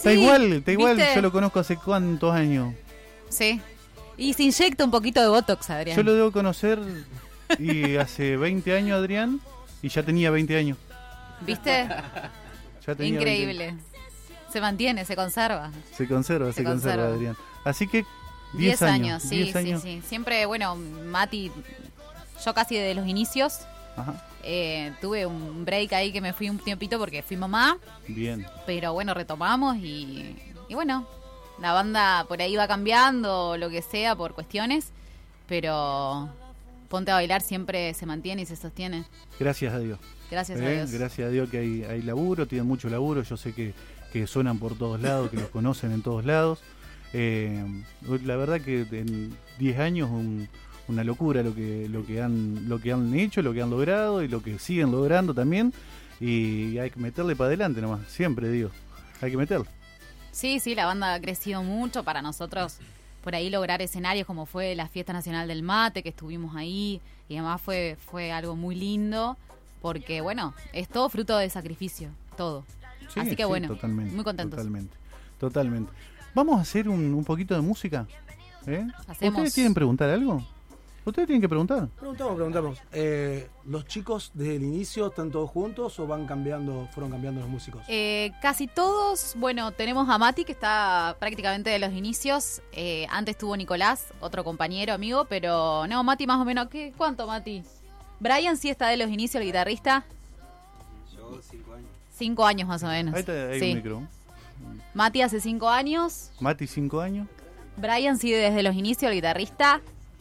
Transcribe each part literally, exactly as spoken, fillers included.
Está igual, está igual. ¿viste? Yo lo conozco hace cuántos años. Sí. Y se inyecta un poquito de Botox, Adrián. Yo lo debo conocer y hace veinte años, Adrián, y ya tenía veinte años. ¿Viste? Ya tenía Increíble. veinte. Se mantiene, se conserva. Se conserva, se, Se conserva, conserva. Adrián. Así que diez años. sí, diez sí, años. sí. Siempre, bueno, Mati, yo casi desde los inicios Ajá. eh, tuve un break ahí que me fui un tiempito porque fui mamá, Bien. pero bueno, retomamos y, y bueno, la banda por ahí va cambiando, lo que sea, por cuestiones, pero Ponte a Bailar siempre se mantiene y se sostiene. Gracias a Dios. Gracias ¿Eh? a Dios. Gracias a Dios que hay, hay laburo, tienen mucho laburo. Yo sé que, que suenan por todos lados, que los conocen en todos lados. Eh, la verdad que en diez años un, una locura lo que lo que han lo que han hecho, lo que han logrado y lo que siguen logrando también. Y hay que meterle para adelante nomás, siempre digo. Hay que meterle. Sí, sí, la banda ha crecido mucho para nosotros. Por ahí lograr escenarios como fue la Fiesta Nacional del Mate, que estuvimos ahí, y además fue, fue algo muy lindo, porque bueno, es todo fruto de sacrificio, todo. Sí, Así que sí, bueno, totalmente, muy contentos. Totalmente, totalmente. Vamos a hacer un, un poquito de música. ¿Eh? Hacemos. ¿Ustedes quieren preguntar algo? Ustedes tienen que preguntar. Preguntamos, preguntamos. Eh, ¿Los chicos desde el inicio están todos juntos o van cambiando, fueron cambiando los músicos? Eh, casi todos, bueno, tenemos a Mati, que está prácticamente de los inicios. Eh, antes tuvo Nicolás, otro compañero, amigo, pero no, Mati más o menos, ¿qué? ¿Cuánto, Mati? Brian sí está de los inicios, el guitarrista. Yo, cinco años. Cinco años más o menos. Ahí está, hay sí. un micro. Mati hace cinco años. Mati, cinco años. Brian sí desde los inicios, el guitarrista.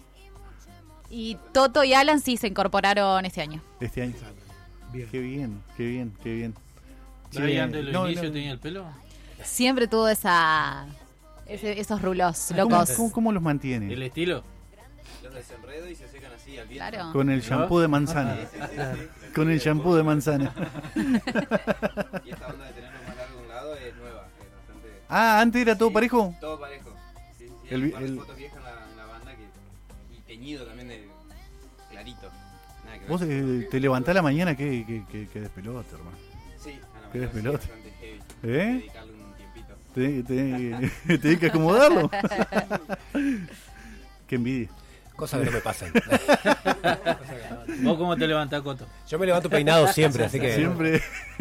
Y Toto y Alan sí se incorporaron este año. Este año. Bien. Qué bien, qué bien, qué bien. ¿Brian de los no, inicios no. tenía el pelo? Siempre tuvo esa ese- esos rulos ¿Cómo, locos. cómo, cómo los mantiene? ¿El estilo? Los desenredo y se secan así al viento. Claro. Con el shampoo de manzana. Con el shampoo de manzana. Y esta onda de tenerlo más largo de un lado es nueva. Es bastante... Ah, antes era todo Sí, parejo. Todo parejo. Sí, sí, sí. El Hay vi- un par de el- fotos viejas en la, en la banda que... y teñido también de clarito. Nada que ver. Vos eh, te levantás a la mañana que, que, que, que despelote, hermano. Sí, a la Qué mañana sí, despelote. bastante heavy. ¿Eh? Hay que dedicarle un tiempito. Te, te, te hay que acomodarlo. Qué envidia. Cosas que no me pasan. ¿Vos cómo te levantás, Coto? Yo me levanto peinado siempre, así que... Siempre.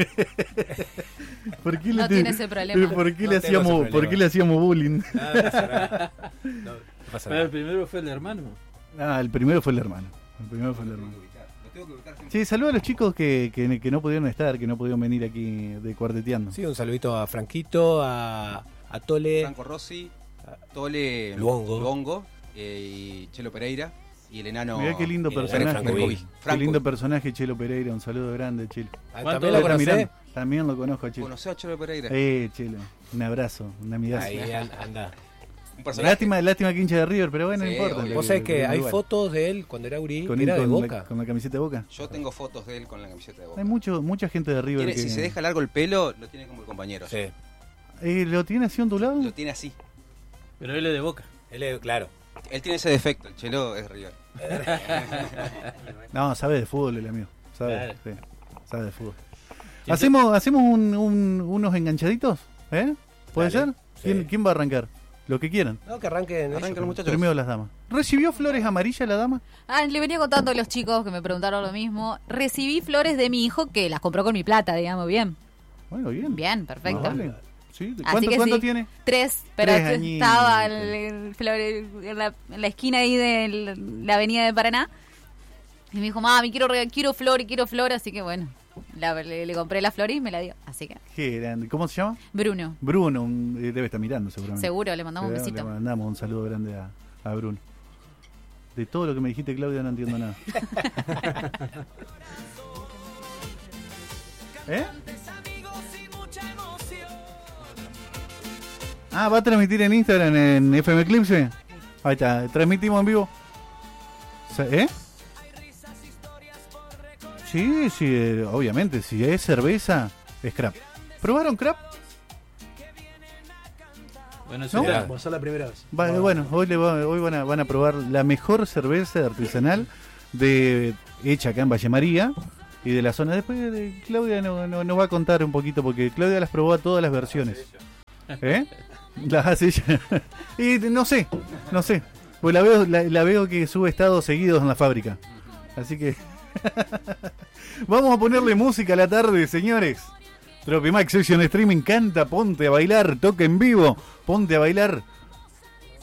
¿Por qué No te- tiene ese problema. ¿Por qué, No le, tengo hacíamos, ese ¿por problema. qué le hacíamos bullying? Nada, no pasa nada. No, no pasa Pero el nada. primero fue el hermano. Ah, el primero fue el hermano. El primero fue el Lo tengo hermano. que ubicar. Lo tengo que ubicar siempre. Sí, saludos a los chicos que, que, que no pudieron estar, que no pudieron venir aquí de cuarteteando. Sí, un saludito a Franquito, a, a Tole. Franco Rossi, Tole Luongo. Luongo, eh, y Chelo Pereira y el enano. Mirá qué lindo eh, personaje. Franco Vic. Qué Franco. lindo personaje Chelo Pereira, un saludo grande, Chelo. Ah, ¿Cuánto ¿También Lo lo está conocés? mirando. También lo conozco a Chelo. ¿Conoció a Chelo Pereira? Eh, Chelo, un abrazo, una amigazo. Ahí an- anda. Un personaje. Lástima, lástima que hincha de River, pero bueno, Sí, no importa. obvio. Vos sabés que hay Igual. fotos de él cuando era gurí, con, que era de con Boca. La, con la camiseta de Boca. Yo tengo fotos de él con la camiseta de Boca. Hay mucho, mucha gente de River Tiene- que... Si se deja largo el pelo, lo tiene como el compañero. Sí. Eh, ¿Lo tiene así ondulado? Lo tiene así. Pero él es de Boca. Él es, claro. Él tiene ese defecto, el Chelo es River. No, sabe de fútbol el amigo. Sabe, Claro. sí, sabe de fútbol. Sí, ¿Hacemos, hacemos un, un- unos enganchaditos? ¿Eh? ¿Puede Dale. ser? ¿Quién, Sí. ¿Quién va a arrancar? Lo que quieran. No, que arranquen. Arranca ellos. los muchachos. Primero las damas. ¿Recibió flores amarillas la dama? Ah, le venía contando a los chicos que me preguntaron lo mismo. Recibí flores de mi hijo que las compró con mi plata, digamos, bien. Bueno, bien. Bien, perfecto. Más vale. Sí. Así ¿Cuánto, que ¿cuánto sí. tiene? Tres, pero Tres añitos. estaba el, el flore- en, la, en la esquina ahí de la, la avenida de Paraná. Y me dijo, mami, quiero, re- quiero flor y quiero flor, así que bueno, la- le, le compré la flor y me la dio. Así que, Qué grande. ¿Cómo se llama? Bruno, Bruno. un- eh, debe estar mirando seguramente. seguro, le mandamos un Le- besito. Le mandamos un saludo grande a, a Bruno. De todo lo que me dijiste, Claudia, no entiendo nada. ¿Eh? Ah, ¿va a transmitir en Instagram en F M Eclipse? Ahí está, transmitimos en vivo. ¿Eh? Sí, sí, eh, obviamente, si es cerveza, es crap. ¿Probaron crap? Bueno, ¿No? será. Va a ser la primera vez. Va- Va- bueno, hoy, le va- hoy van, a, van a probar la mejor cerveza artesanal de hecha acá en Valle María y de la zona. Después de Claudia no- no- nos va a contar un poquito porque Claudia las probó a todas las versiones. ¿Eh? La, sí, y no sé, no sé. Pues la veo, la, la veo que sube estados seguidos en la fábrica. Así que vamos a ponerle música a la tarde, señores. Tropimax Session Stream, me encanta. Ponte a bailar, toca en vivo. Ponte a bailar.